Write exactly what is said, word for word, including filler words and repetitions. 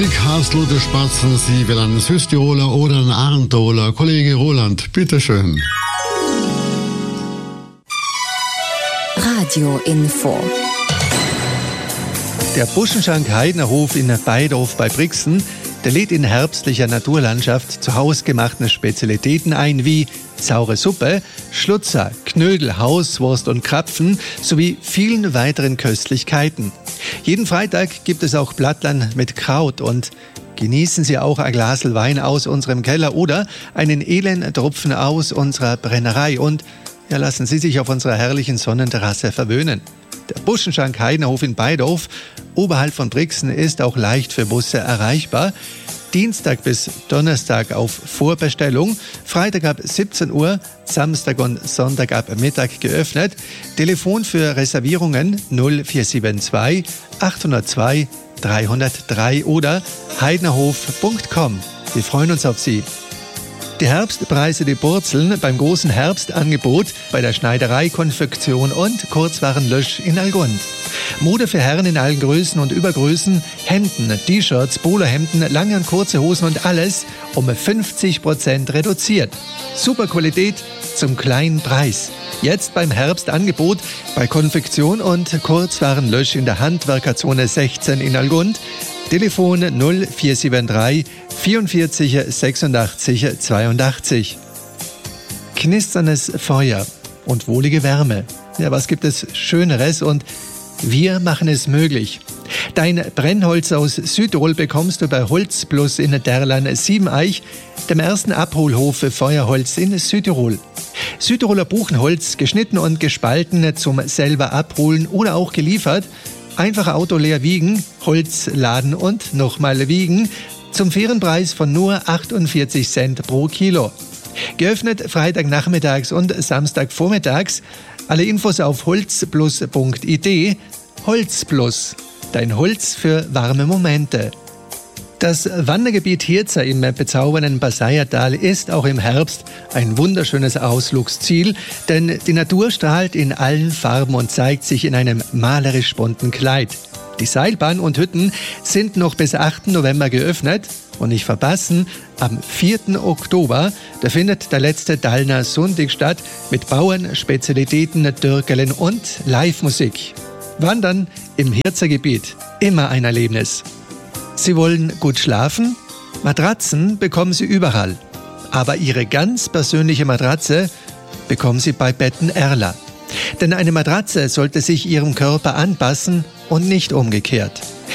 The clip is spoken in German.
Die Karlsruher Spatzen, Sie will einen Südtiroler oder einen Arentoler. Kollege Roland, bitteschön. Radio Info. Der Buschenschank Heidnerhof in Beidorf bei Brixen, der lädt in herbstlicher Naturlandschaft zu hausgemachten Spezialitäten ein wie saure Suppe, Schlutzer, Knödel, Hauswurst und Krapfen sowie vielen weiteren Köstlichkeiten. Jeden Freitag gibt es auch Blattland mit Kraut und genießen Sie auch ein Glasl Wein aus unserem Keller oder einen Elendtropfen aus unserer Brennerei und ja, lassen Sie sich auf unserer herrlichen Sonnenterrasse verwöhnen. Der Buschenschank Heidnerhof in Beidorf, oberhalb von Brixen, ist auch leicht für Busse erreichbar. Dienstag bis Donnerstag auf Vorbestellung, Freitag ab siebzehn Uhr, Samstag und Sonntag ab Mittag geöffnet. Telefon für Reservierungen null vier sieben zwei acht null zwei drei null drei oder heidnerhof punkt com. Wir freuen uns auf Sie. Die Herbstpreise, die purzeln beim großen Herbstangebot bei der Schneiderei, Konfektion und Kurzwarenlösch in Allgund. Mode für Herren in allen Größen und Übergrößen, Hemden, T-Shirts, Polohemden, lange und kurze Hosen und alles um fünfzig Prozent reduziert. Super Qualität zum kleinen Preis. Jetzt beim Herbstangebot bei Konfektion und Kurzwarenlösch in der Handwerkerzone sechzehn in Allgund. Telefon null vier sieben drei vierundvierzig sechsundachtzig zweiundachtzig. Knisterndes Feuer und wohlige Wärme. Ja, was gibt es Schöneres und wir machen es möglich. Dein Brennholz aus Südtirol bekommst du bei Holzplus in Derlan Siebeneich, dem ersten Abholhof für Feuerholz in Südtirol. Südtiroler Buchenholz, geschnitten und gespalten zum selber abholen oder auch geliefert. Einfach Auto leer wiegen, Holz laden und nochmal wiegen. Zum fairen Preis von nur achtundvierzig Cent pro Kilo. Geöffnet Freitagnachmittags und Samstagvormittags. Alle Infos auf holzplus punkt I D. Holzplus, dein Holz für warme Momente. Das Wandergebiet Hirza im bezaubernden Passaiertal ist auch im Herbst ein wunderschönes Ausflugsziel, denn die Natur strahlt in allen Farben und zeigt sich in einem malerisch bunten Kleid. Die Seilbahn und Hütten sind noch bis achten November geöffnet und nicht verpassen, am vierten Oktober, da findet der letzte Dallner Sonntag statt mit Bauern, Spezialitäten, Dürkelen und Live-Musik. Wandern im Hirzer Gebiet, immer ein Erlebnis. Sie wollen gut schlafen? Matratzen bekommen Sie überall. Aber Ihre ganz persönliche Matratze bekommen Sie bei Betten Erla. Denn eine Matratze sollte sich Ihrem Körper anpassen und nicht umgekehrt.